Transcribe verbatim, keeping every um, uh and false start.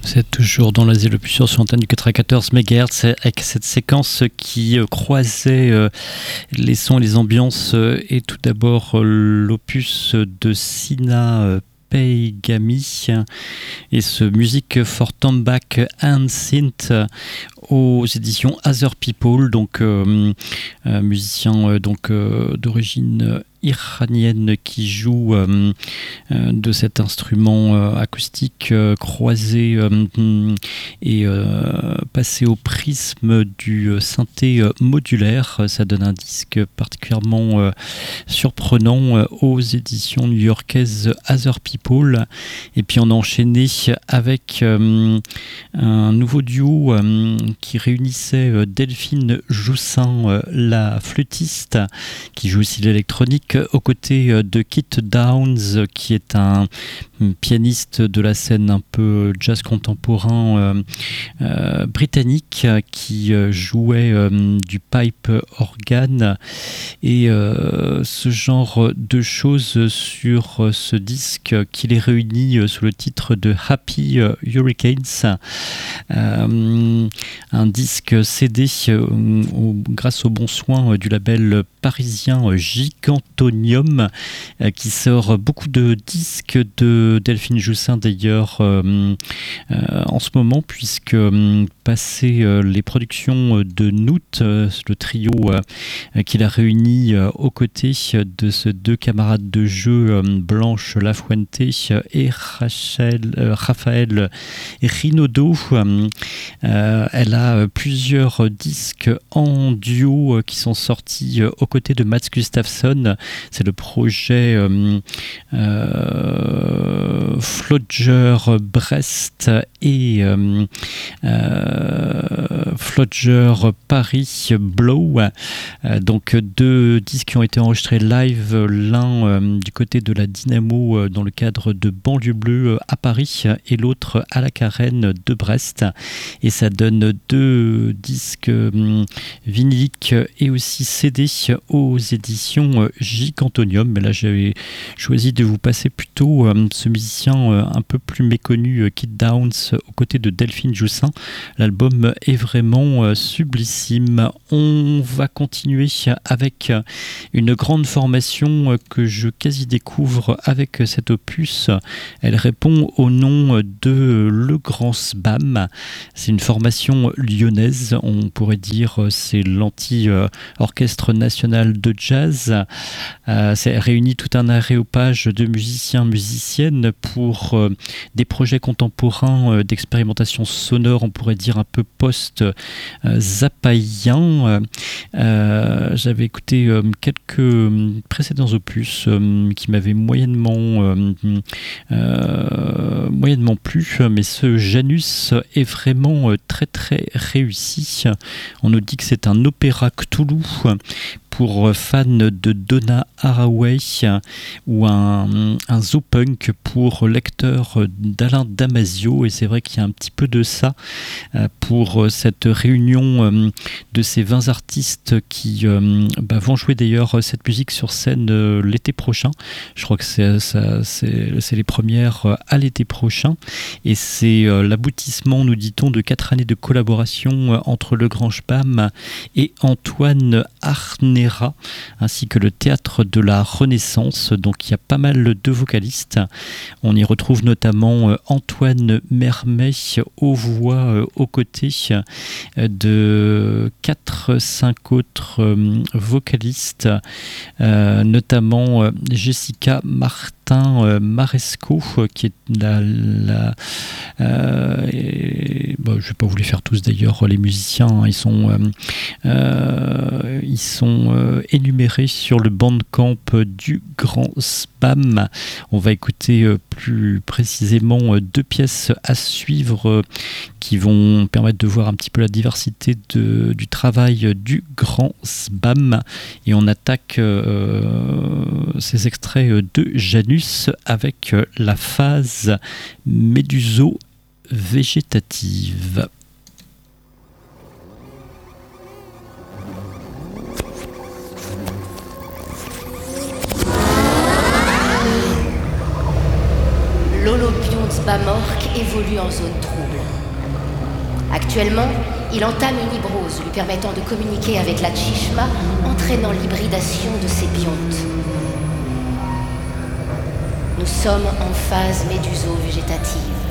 C'est toujours dans l'Asile Opus sur antenne du quatre-vingt-quatorze mégahertz avec cette séquence qui croisait les sons et les ambiances et tout d'abord l'opus de Sina Peigami et ce Music for Tombak and Synth aux éditions Other People, donc euh, euh, musicien euh, donc euh, d'origine iranienne qui joue euh, euh, de cet instrument euh, acoustique euh, croisé euh, et euh, passé au prisme du synthé euh, modulaire. Ça donne un disque particulièrement euh, surprenant euh, aux éditions new-yorkaises Other People. Et puis on a enchaîné avec euh, un nouveau duo euh, qui réunissait euh, Delphine Joussin, euh, la flûtiste, qui joue aussi l'électronique, aux côtés euh, de Kit Downs, qui est un pianiste de la scène un peu jazz contemporain euh, euh, britannique, qui euh, jouait euh, du pipe organ et euh, ce genre de choses sur euh, ce disque qui les réunit euh, sous le titre de Happy Hurricanes, euh, un disque C D euh, au, grâce aux bons soins euh, du label parisien Gigantonium, euh, qui sort beaucoup de disques de Delphine Joussin d'ailleurs euh, euh, en ce moment, puisque euh, passé euh, les productions de Noot, euh, le trio euh, qu'il a réuni euh, aux côtés de ces deux camarades de jeu, euh, Blanche Lafuente et Rachel, euh, Raphaël Rinaudot, euh, euh, elle a plusieurs disques en duo euh, qui sont sortis euh, aux côtés de Mats Gustafsson. C'est le projet euh, euh, Flodger Brest et euh, euh, Flodger Paris Blow. Euh, donc deux disques qui ont été enregistrés live, l'un euh, du côté de la Dynamo euh, dans le cadre de Banlieue Bleue euh, à Paris et l'autre à la Carène de Brest. Et ça donne deux disques euh, vinyliques et aussi C D aux éditions euh, Gigantonium. Mais là j'avais choisi de vous passer plutôt euh, ce musicien euh, un peu plus méconnu, euh, Kit Downs, aux côtés de Delphine Joussin. L'album est vraiment euh, sublissime. On va continuer avec une grande formation euh, que je quasi découvre avec cet opus. Elle répond au nom de Le Grand Sbam. C'est une formation lyonnaise, on pourrait dire c'est l'anti-orchestre national de jazz. Euh, c'est réuni tout un aréopage de musiciens, musiciennes pour euh, des projets contemporains euh, d'expérimentation sonore, on pourrait dire un peu post-zappaïen. Euh, j'avais écouté euh, quelques précédents opus euh, qui m'avaient moyennement euh, euh, moyennement plu, mais ce Janus est vraiment euh, très très réussi. On nous dit que c'est un opéra Cthulhu pour fans de Donna Haraway ou un, un zoo-punk pour lecteurs d'Alain Damasio, et c'est vrai qu'il y a un petit peu de ça pour cette réunion de ces vingt artistes qui bah, vont jouer d'ailleurs cette musique sur scène l'été prochain. Je crois que c'est, ça, c'est, c'est les premières à l'été prochain, et c'est l'aboutissement, nous dit-on, de quatre années de collaboration entre le Grand Sbam et Antoine Arnera, ainsi que le Théâtre de la Renaissance. Donc il y a pas mal de vocalistes. On y retrouve notamment Antoine Mermet aux voix aux côtés de quatre cinq autres vocalistes, euh, notamment Jessica Martin Euh, Maresco, euh, qui est la, la euh, et, bon, je vais pas vous les faire tous d'ailleurs, les musiciens, hein, ils sont euh, euh, ils sont euh, énumérés sur le bandcamp du Grand Sbam. On va écouter euh, plus précisément euh, deux pièces à suivre euh, qui vont permettre de voir un petit peu la diversité de, du travail du Grand Sbam, et on attaque euh, ces extraits de Janus avec la phase méduso-végétative. L'Holopion Bamorque évolue en zone trouble. Actuellement, il entame une hybrose lui permettant de communiquer avec la Tchishma, entraînant l'hybridation de ses biontes. Nous sommes en phase méduso-végétative.